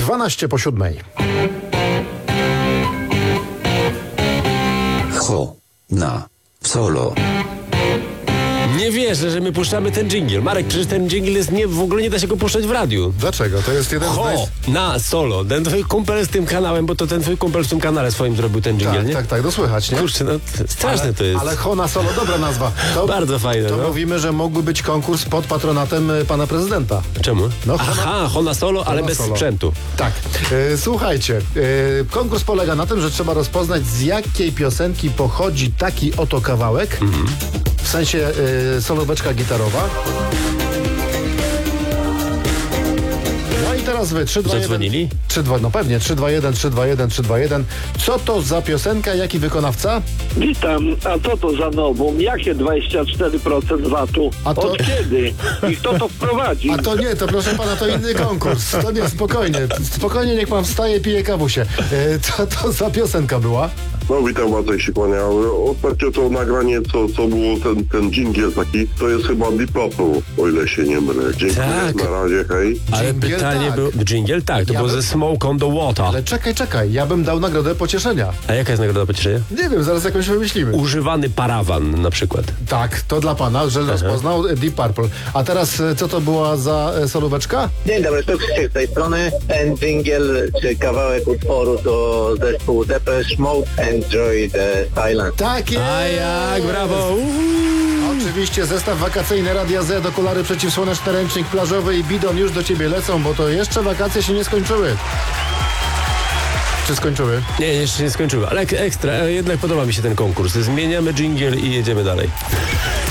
12 po 7. Na solo. Nie wierzę, że my puszczamy ten dżingiel. Marek, przecież ten dżingiel jest w ogóle nie da się go puszczać w radiu. Dlaczego? To jest jeden Na solo. Ten twój kumpel z tym kanałem, bo to ten twój kumpel w tym kanale swoim zrobił ten dżingiel, nie? Tak, dosłychać, nie? Kurczę, no straszne to jest. Ale Ho na solo, dobra nazwa. To, bardzo fajne, to no. mówimy, że mógłby być konkurs pod patronatem pana prezydenta. Czemu? No, Hona solo, ale bez solo. sprzętu. Tak. Słuchajcie, konkurs polega na tym, że trzeba rozpoznać, z jakiej piosenki pochodzi taki oto kawałek. W sensie solóweczka gitarowa. No i teraz wy, 3, 2, 1. Zadzwonili? 3, 2, no pewnie, 3, 2, 1, 3, 2, 1, 3, 2, 1. Co to za piosenka, jaki wykonawca? Witam, a co to za nowum? Jakie 24% VAT-u? A to- Od kiedy? I kto to wprowadzi? A to nie, to proszę pana, to inny konkurs. To nie, spokojnie, niech pan wstaje, pije kawusie. Co to za piosenka była? No witam bardzo, się kłania. Ostatnio to nagranie, co było ten dżingiel taki, to jest chyba Deep Purple, o ile się nie mylę. Dziękuję, Tak. na razie, hej. Ale Dżingiel, pytanie tak. było... Dżingiel? Tak, to Ja było bym- ze Smoke on the Water. Ale czekaj, ja bym dał nagrodę pocieszenia. A jaka jest nagroda pocieszenia? Nie wiem, zaraz jakąś wymyślimy. Używany parawan na przykład. Tak, to dla pana, że rozpoznał Deep Purple. A teraz co to była za solóweczka? Dzień dobry, to Krzysiek z tej strony. Ten dżingiel, czy kawałek utworu to zespół Depeche Mode, Enjoy the Silence. Tak jest! A jak, brawo! Oczywiście zestaw wakacyjny Radia Z, okulary przeciwsłoneczne, ręcznik plażowy i bidon już do ciebie lecą, bo to jeszcze wakacje się nie skończyły. Czy skończyły? Nie, jeszcze nie skończyły, ale ekstra. Jednak podoba mi się ten konkurs. Zmieniamy dżingiel i jedziemy dalej.